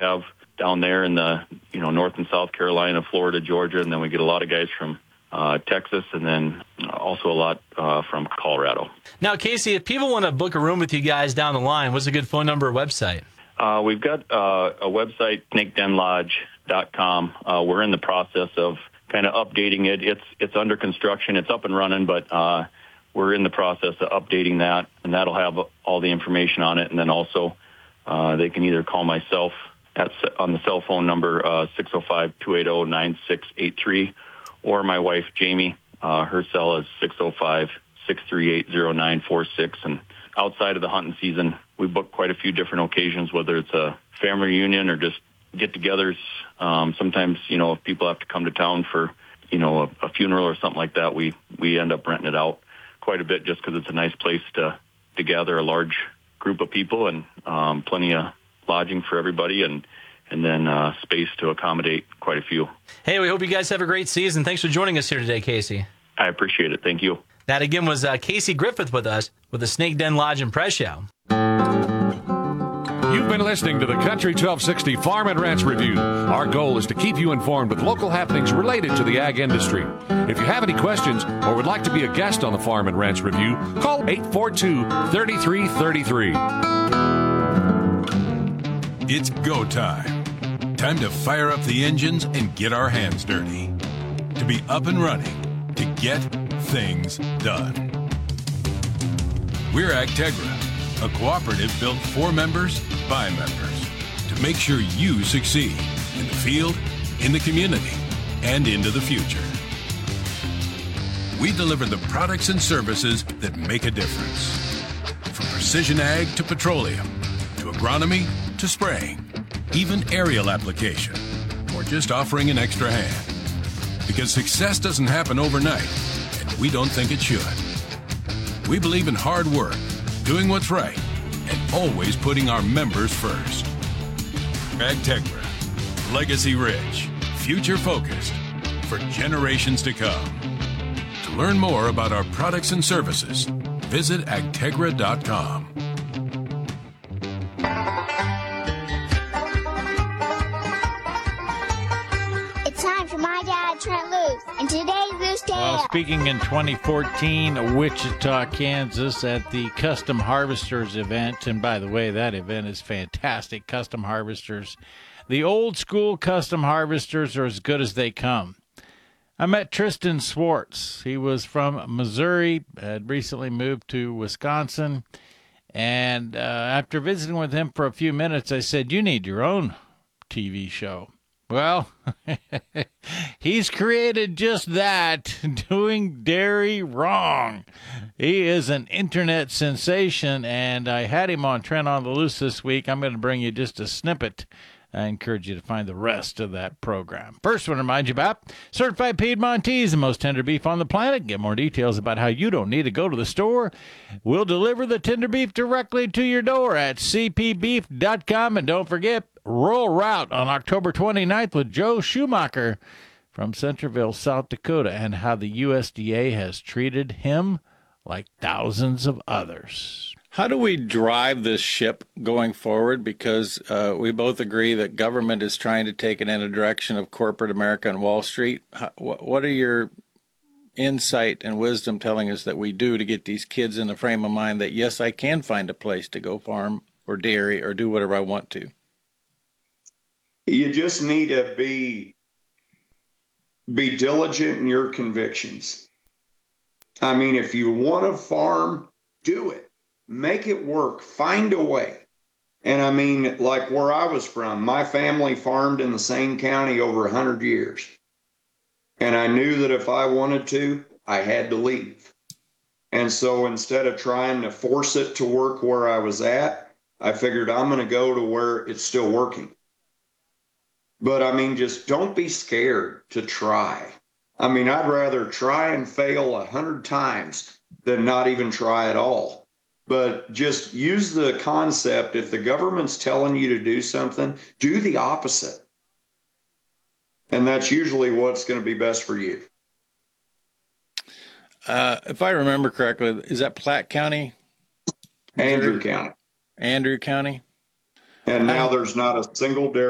have down there in the, North and South Carolina, Florida, Georgia, and then we get a lot of guys from Texas, and then also a lot from Colorado. Now, Casey, if people want to book a room with you guys down the line, what's a good phone number or website? We've got a website, snakedenlodge.com. We're in the process of kind of updating it. It's under construction. It's up and running, but we're in the process of updating that, and that'll have all the information on it. And then also they can either call myself on the cell phone number 605-280-9683, or my wife, Jamie. Her cell is 605-638-0946. And outside of the hunting season, we book quite a few different occasions, whether it's a family reunion or just get-togethers. Sometimes, if people have to come to town for, a funeral or something like that, we end up renting it out quite a bit just because it's a nice place to gather a large group of people, and plenty of lodging for everybody, and then space to accommodate quite a few. Hey, we hope you guys have a great season. Thanks for joining us here today, Casey. I appreciate it. Thank you. That again was Casey Griffith with us with the Snake Den Lodge and Press Show. You've been listening to the Country 1260 Farm and Ranch Review. Our goal is to keep you informed with local happenings related to the ag industry. If you have any questions or would like to be a guest on the Farm and Ranch Review, call 842-3333. It's go time. Time to fire up the engines and get our hands dirty. To be up and running. To get things done. We're Agtegra, a cooperative built for members, by members, to make sure you succeed in the field, in the community, and into the future. We deliver the products and services that make a difference. From precision ag to petroleum, to agronomy to spraying, even aerial application, or just offering an extra hand. Because success doesn't happen overnight, and we don't think it should. We believe in hard work, doing what's right, and always putting our members first. Agtegra, legacy rich, future focused, for generations to come. To learn more about our products and services, visit agtegra.com. It's time for My Dad, Trent Loos, and today's Loose Tale. Well, speaking in 2014, Wichita, Kansas, at the Custom Harvesters event, and by the way, that event is fantastic. Custom Harvesters, the old school Custom Harvesters are as good as they come. I met Tristan Swartz. He was from Missouri, had recently moved to Wisconsin, and after visiting with him for a few minutes, I said, "You need your own TV show." Well, he's created just that, doing dairy wrong. He is an internet sensation, and I had him on Trent on the Loose this week. I'm going to bring you just a snippet. I encourage you to find the rest of that program. First, I want to remind you about Certified Piedmontese, the most tender beef on the planet. Get more details about how you don't need to go to the store. We'll deliver the tender beef directly to your door at cpbeef.com. And don't forget, Rural Route on October 29th with Joe Schumacher from Centerville, South Dakota, and how the USDA has treated him like thousands of others. How do we drive this ship going forward? Because we both agree that government is trying to take it in a direction of corporate America and Wall Street. What are your insight and wisdom telling us that we do to get these kids in the frame of mind that, yes, I can find a place to go farm or dairy or do whatever I want to? You just need to be diligent in your convictions. I mean, if you want to farm, do it. Make it work. Find a way. And I mean, like where I was from, my family farmed in the same county over 100 years. And I knew that if I wanted to, I had to leave. And so instead of trying to force it to work where I was at, I figured I'm going to go to where it's still working. But I mean, just don't be scared to try. I mean, I'd rather try and fail 100 times than not even try at all. But just use the concept. If the government's telling you to do something, do the opposite. And that's usually what's going to be best for you. If I remember correctly, is that Platte County? Andrew County. Andrew County. And now there's not a single dairy